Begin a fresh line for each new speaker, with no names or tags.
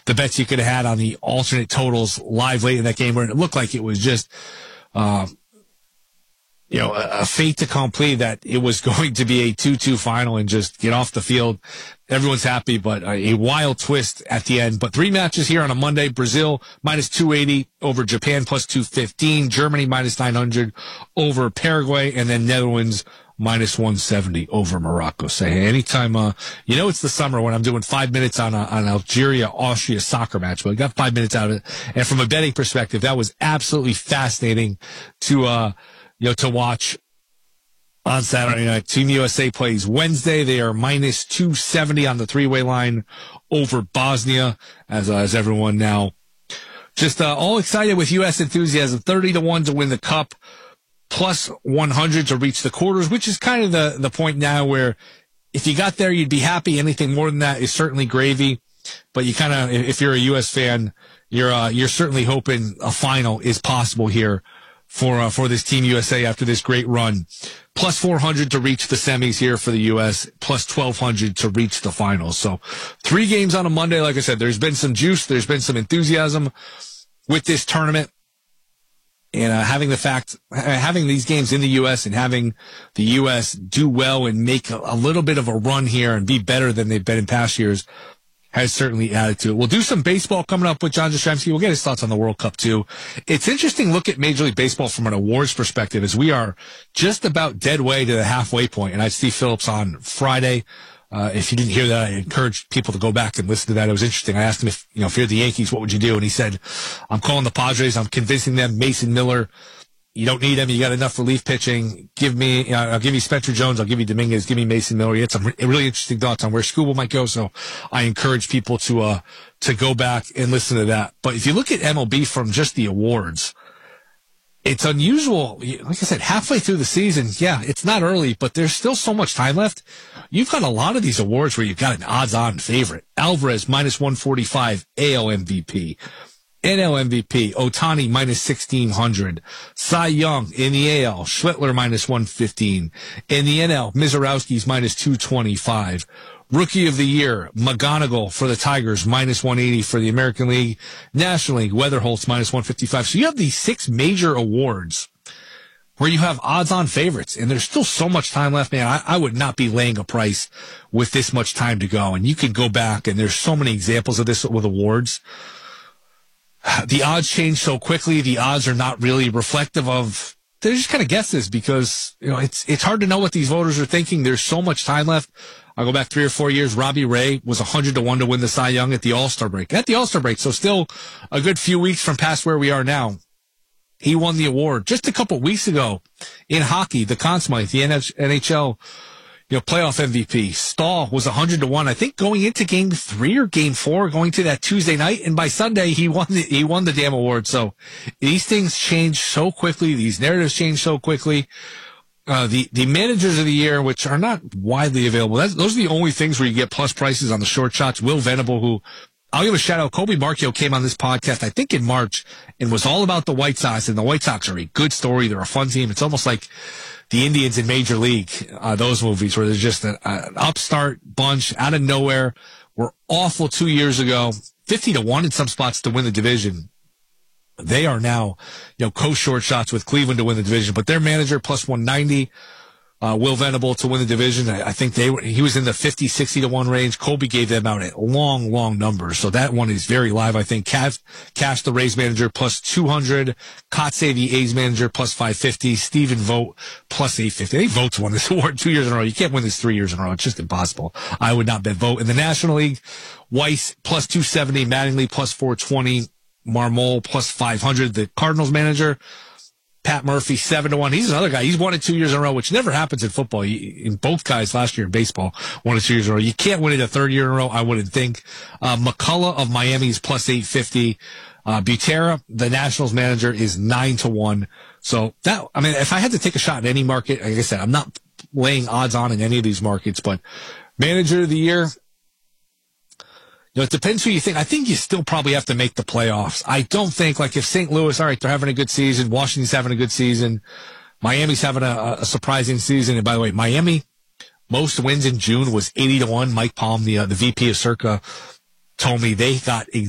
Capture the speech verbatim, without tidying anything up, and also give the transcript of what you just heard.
the bets you could have had on the alternate totals live late in that game where it looked like it was just, uh, you know, a, a fait accompli that it was going to be a two two final and just get off the field. Everyone's happy, but a, a wild twist at the end. But three matches here on a Monday. Brazil minus two eighty over Japan plus two fifteen. Germany minus nine hundred over Paraguay. And then Netherlands minus one seventy over Morocco. Say, anytime, uh, you know, it's the summer when I'm doing five minutes on a, on Algeria-Austria soccer match, but I got five minutes out of it. And from a betting perspective, that was absolutely fascinating to, uh, you know, to watch on Saturday night. Team U S A plays Wednesday. They are minus two seventy on the three-way line over Bosnia, as, uh, as everyone now just, uh, all excited with U S enthusiasm. thirty to one to win the cup. Plus one hundred to reach the quarters, which is kind of the, the point now where if you got there, you'd be happy. Anything more than that is certainly gravy. But you kind of, if you're a U S fan, you're, uh, you're certainly hoping a final is possible here for, uh, for this Team U S A after this great run. Plus four hundred to reach the semis here for the U S, plus twelve hundred to reach the finals. So three games on a Monday. Like I said, there's been some juice. There's been some enthusiasm with this tournament. And uh, having the fact, having these games in the U S and having the U S do well and make a, a little bit of a run here and be better than they've been in past years has certainly added to it. We'll do some baseball coming up with John Jastrzemski. We'll get his thoughts on the World Cup too. It's interesting to look at Major League Baseball from an awards perspective as we are just about dead way to the halfway point. And I had Steve Phillips on Friday. Uh, if you didn't hear that, I encourage people to go back and listen to that. It was interesting. I asked him if, you know, if you're the Yankees, what would you do? And he said, I'm calling the Padres. I'm convincing them. Mason Miller, you don't need him. You got enough relief pitching. Give me, you know, I'll give you Spencer Jones. I'll give you Dominguez. Give me Mason Miller. He had some really interesting thoughts on where Skubal might go. So I encourage people to, uh, to go back and listen to that. But if you look at M L B from just the awards, it's unusual. Like I said, halfway through the season, yeah, it's not early, but there's still so much time left. You've got a lot of these awards where you've got an odds-on favorite. Alvarez, minus one forty-five, A L M V P. N L M V P, Ohtani, minus sixteen hundred. Cy Young in the A L, Schlittler, minus one fifteen. In the N L, Mizorowski's minus two twenty-five. Rookie of the Year, McGonigal for the Tigers, minus one eighty for the American League. National League, Weatherholtz, minus one fifty-five. So you have these six major awards where you have odds-on favorites, and there's still so much time left, man. I, I would not be laying a price with this much time to go. And you can go back, and there's so many examples of this with awards. The odds change so quickly. The odds are not really reflective of, they're just kind of guesses because, you know, it's, it's hard to know what these voters are thinking. There's so much time left. I'll go back three or four years. Robbie Ray was one hundred to one to win the Cy Young at the All-Star break. At the All-Star break, so still a good few weeks from past where we are now. He won the award just a couple weeks ago in hockey, the Conn Smythe, the N H L, you know, playoff M V P. Stahl was one hundred to one, I think, going into game three or game four, going to that Tuesday night. And by Sunday, he won the, he won the damn award. So these things change so quickly. These narratives change so quickly. Uh, the, the managers of the year, which are not widely available, that's, those are the only things where you get plus prices on the short shots. Will Venable, who I'll give a shout out. Kobe Markio came on this podcast, I think in March, and was all about the White Sox. And the White Sox are a good story. They're a fun team. It's almost like the Indians in Major League, uh, those movies where there's just an, an upstart bunch out of nowhere. Were awful two years ago, fifty to one in some spots to win the division. They are now, you know, co-short shots with Cleveland to win the division, but their manager plus one ninety, uh, Will Venable to win the division. I, I think they were, he was in the fifty, sixty to one range. Kobe gave them out at long, long numbers. So that one is very live. I think Cash, Cash the Rays manager plus two hundred, Kotsay the A's manager plus five fifty, Stephen Vogt plus eight fifty. I think Vogt's won this award two years in a row. You can't win this three years in a row. It's just impossible. I would not bet Vogt. In the National League, Weiss plus two seventy, Mattingly plus four twenty, Marmol plus five hundred. The Cardinals manager, Pat Murphy, seven to one. He's another guy. He's won it two years in a row, which never happens in football. In both guys last year in baseball, won it two years in a row. You can't win it a third year in a row, I wouldn't think. Uh, McCullough of Miami is plus eight fifty. Uh, Butera, the Nationals manager, is nine to one. So that, I mean, if I had to take a shot in any market, like I said, I'm not laying odds on in any of these markets, but manager of the year, you know, it depends who you think. I think you still probably have to make the playoffs. I don't think, like, if Saint Louis, all right, they're having a good season, Washington's having a good season, Miami's having a, a surprising season. And by the way, Miami, most wins in June was eighty to one. Mike Palm, the uh, the V P of Circa, told me they got